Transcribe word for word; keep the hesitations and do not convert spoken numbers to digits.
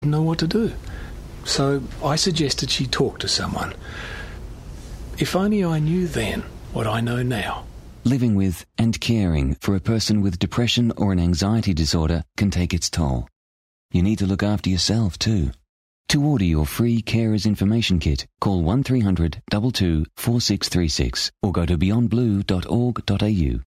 didn't know what to do. So I suggested she talk to someone. If only I knew then what I know now. Living with and caring for a person with depression or an anxiety disorder can take its toll. You need to look after yourself too. To order your free Carers Information Kit, call one three hundred two two four six three six or go to beyond blue dot org dot a u.